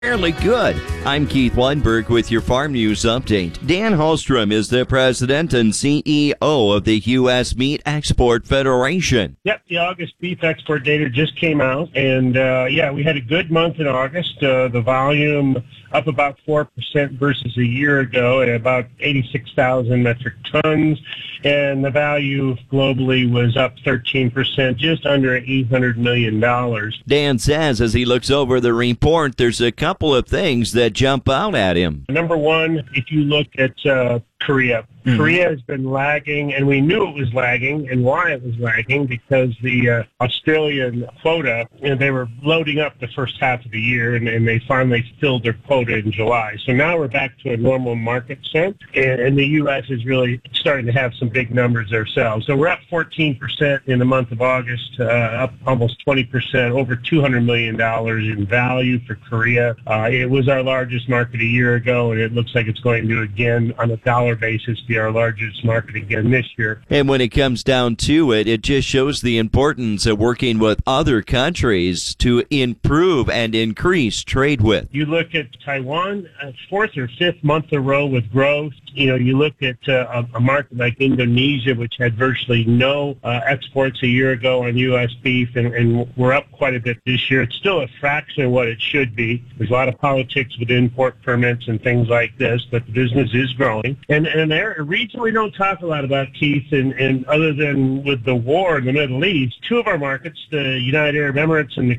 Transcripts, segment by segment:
Fairly good. I'm Keith Weinberg with your Farm News Update. Dan Hallstrom is the president and CEO of the U.S. Meat Export Federation. Yep, the August beef export data just came out, and we had a good month in August. The volume up about 4% versus a year ago at about 86,000 metric tons, and the value globally was up 13%, just under $800 million. Dan says as he looks over the report, there's a couple of things that jump out at him. Number one, if you look at Korea. Korea has been lagging, and we knew it was lagging, and why it was lagging, because the Australian quota, they were loading up the first half of the year, and they finally filled their quota in July. So now we're back to a normal market sense, and the U.S. is really starting to have some big numbers ourselves. So we're up 14% in the month of August, up almost 20%, over $200 million in value for Korea. It was our largest market a year ago, and it looks like it's going to, again, on a dollar basis, be our largest market again this year. And when it comes down to it, it just shows the importance of working with other countries to improve and increase trade with. You look at Taiwan, fourth or fifth month in a row with growth. You look at a market like Indonesia, which had virtually no exports a year ago on U.S. beef, and we're up quite a bit this year. It's still a fraction of what it should be. There's a lot of politics with import permits and things like this, but the business is growing. And there, a region we don't talk a lot about, Keith, and other than with the war in the Middle East, two of our markets, the United Arab Emirates and the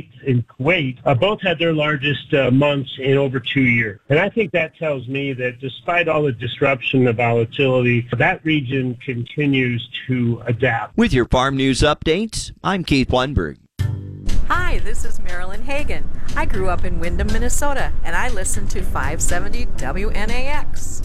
Kuwait, both had their largest months in over 2 years. And I think that tells me that despite all the disruption, the volatility, that region continues to adapt. With your Farm News Updates, I'm Keith Weinberg. Hi, this is Marilyn Hagan. I grew up in Windham, Minnesota, and I listen to 570 WNAX.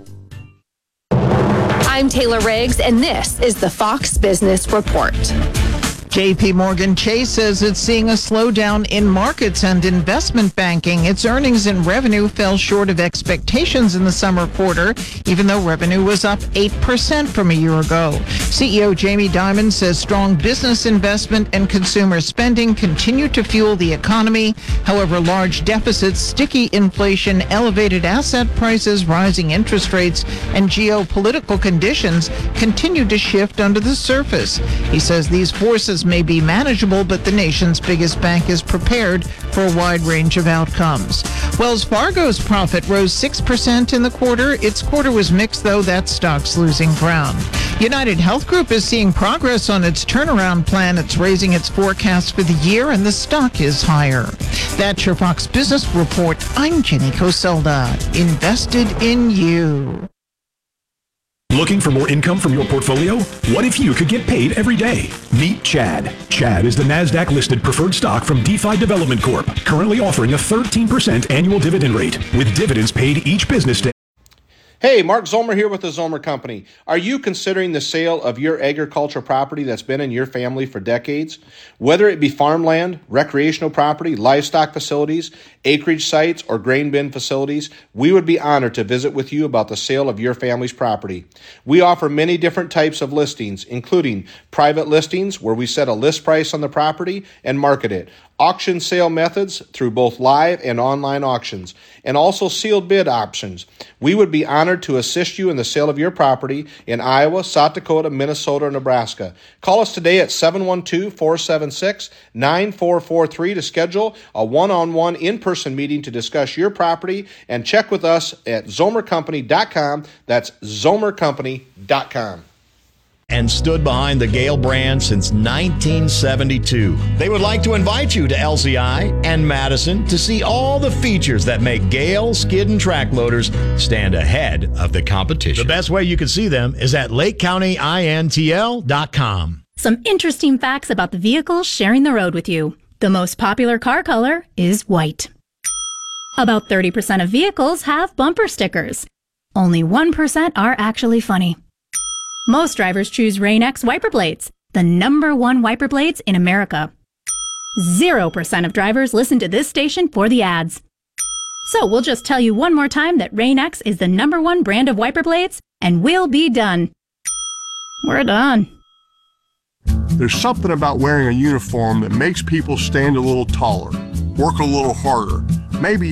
I'm Taylor Riggs, and this is the Fox Business Report. JP Morgan Chase says it's seeing a slowdown in markets and investment banking. Its earnings and revenue fell short of expectations in the summer quarter, even though revenue was up 8% from a year ago. CEO Jamie Dimon says strong business investment and consumer spending continue to fuel the economy. However, large deficits, sticky inflation, elevated asset prices, rising interest rates, and geopolitical conditions continue to shift under the surface. He says these forces may be manageable, but the nation's biggest bank is prepared for a wide range of outcomes. Wells Fargo's profit rose 6% in the quarter. Its quarter was mixed, though. That stock's losing ground. United Health Group is seeing progress on its turnaround plan. It's raising its forecast for the year, and the stock is higher. That's your Fox Business Report. I'm Jenny Coselda. Invested in you. Looking for more income from your portfolio? What if you could get paid every day? Meet Chad. Chad is the NASDAQ-listed preferred stock from DeFi Development Corp., currently offering a 13% annual dividend rate, with dividends paid each business day. Hey, Mark Zomer here with the Zomer Company. Are you considering the sale of your agricultural property that's been in your family for decades? Whether it be farmland, recreational property, livestock facilities, acreage sites, or grain bin facilities, we would be honored to visit with you about the sale of your family's property. We offer many different types of listings, including private listings where we set a list price on the property and market it, auction sale methods through both live and online auctions, and also sealed bid options. We would be honored to assist you in the sale of your property in Iowa, South Dakota, Minnesota, or Nebraska. Call us today at 712-476-9443 to schedule a one-on-one in-person meeting to discuss your property, and check with us at zomercompany.com. That's zomercompany.com. And stood behind the Gale brand since 1972. They would like to invite you to LCI and Madison to see all the features that make Gale skid and track loaders stand ahead of the competition. The best way you can see them is at LakeCountyINTL.com. Some interesting facts about the vehicles sharing the road with you. The most popular car color is white. About 30% of vehicles have bumper stickers. Only 1% are actually funny. Most drivers choose Rain-X wiper blades, the #1 wiper blades in America. 0% of drivers listen to this station for the ads. So we'll just tell you one more time that Rain-X is the #1 brand of wiper blades, and we'll be done. We're done. There's something about wearing a uniform that makes people stand a little taller, work a little harder, maybe